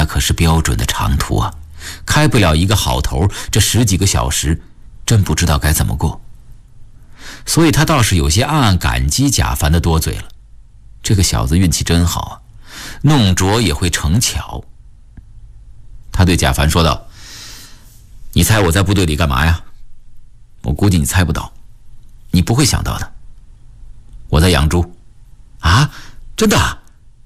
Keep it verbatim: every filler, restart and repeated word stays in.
可是标准的长途啊，开不了一个好头，这十几个小时真不知道该怎么过。所以他倒是有些暗暗感激贾凡的多嘴了。这个小子运气真好啊，弄拙也会成巧。他对贾凡说道：“你猜我在部队里干嘛呀？我估计你猜不到，你不会想到的。我在养猪。”啊，真的？